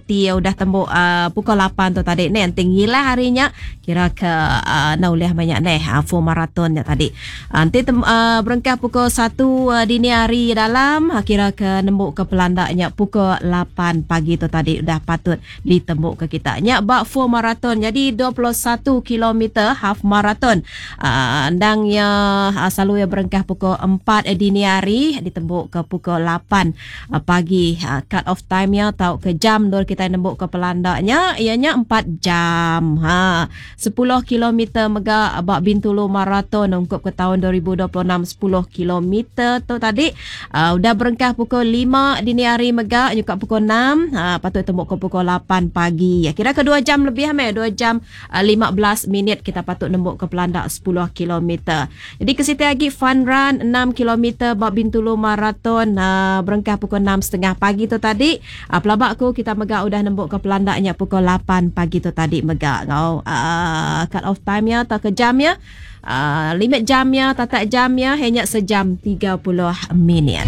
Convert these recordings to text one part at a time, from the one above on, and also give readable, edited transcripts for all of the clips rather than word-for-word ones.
reti udah tembuk pukul 8 tu tadi ni yang tinggilah harinya kira ke nauliah banyak ni full marathon tadi. Nanti berengkah pukul 1 dini hari dalam kira ke nembuk ke pelandaknya pukul 8 pagi tu tadi udah patut ditembuk ke kita. Nya bak full marathon jadi 21 km half marathon. Andang ya selalu ya berengkah pukul 4 dini hari ditembuk ke pukul 8 pagi. Cut off time ya atau ke jam dor kita nembuk ke pelandaknya ianya 4 jam. 10 km mega bak Bintulu marathon untuk ke tahun 2026 10 km tu tadi udah berengkah pukul 5 dini hari mega juga pukul 6 patut tembuk ke pukul 8 pagi. Kira ke 2 jam lebih 2 jam 15 minit kita patut nembuk ke pelandak 10 km. Jadi ke situ lagi fun run 6 km bak Bintulu marathon berengkah pukul 6.30 pagi tu tadi. Pelabak aku kita mega udah nembuk ke pelandaknya pukul 8 pagi tu tadi mega. Kau cut off time ya atau ke jam ya. Limit jamnya, tatak jamnya hanya sejam 30 minit.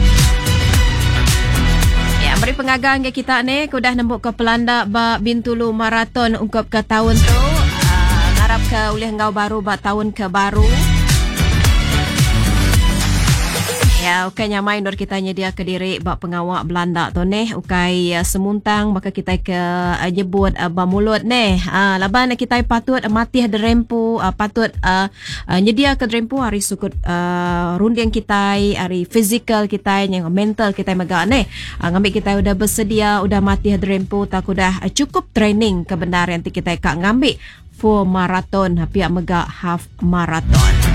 Ya, beri pengagang ke kita ni, aku dah nembuk ke pelandak bak Bintulu marathon ungkap ke tahun tu. Ngarap ke ulih ngau baru bak tahun ke baru. Ya, ukai nyamai dor kita nyedia ke diri bak pengawak Belanda tu ni. Ukai semuntang maka kita ke nyebut bamulut ni. Laban kita patut matih derempu, patut nyedia ke derempu hari sukut runding kita, hari fizikal kita, yang mental kita megak ni. Ngambil kita udah bersedia, udah matih derempu, tak udah cukup training kebenaran nanti kita kak ngambil full marathon, pihak megak half marathon.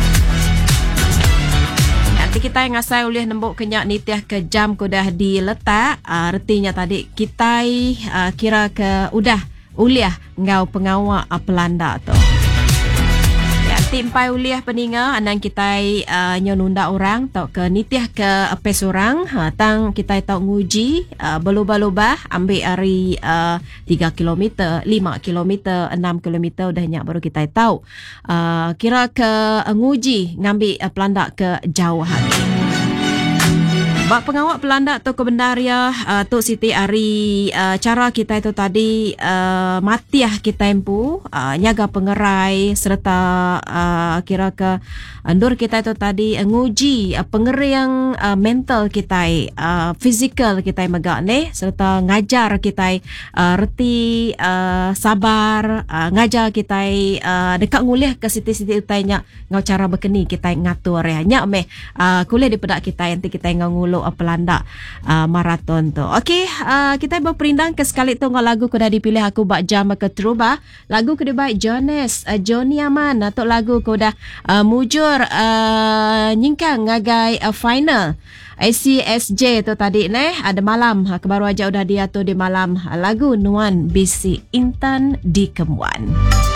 Nanti kita yang asal ulih nembuk kenyak nitiah ke jam kudah diletak. Retinya tadi kita kira ke udah uliah ngau pengawak pelanda tu. Nanti empai uliah peninga anang kita nyonunda orang tau ke nitiah ke apes orang. Tang kita tau nguji berlubah-lubah ambil hari 3 km, 5 km, 6 km udah nyak baru kita tahu. Kira ke nguji ngambil pelandak ke jauh hari. Bak pengawak pelandak tu kebenaria tu Siti hari cara kita itu tadi matiah kita empu nyaga pengerai serta kira ke andur kita itu tadi nguji pengeriang mental kita fizikal kita megak ni serta ngajar kita reti sabar ngajar kita dekat ngulih ke Siti-Siti utainya ngau cara berkeni kita ngatur ya nyak meh kuliah di pedak kita nanti kita ngulu pelanda marathon tu. Okey, kita berperindang ke sekali tu ngau lagu kuda dipilih aku bak jam ke terubah. Lagu kuda baik Jones, Johnny Aman atau lagu kuda mujur nyingkang ngagai final. ACSJ tu tadi ni ada malam kebaru aja udah dia tu di malam lagu Nuan Bisi Intan di Kemuan.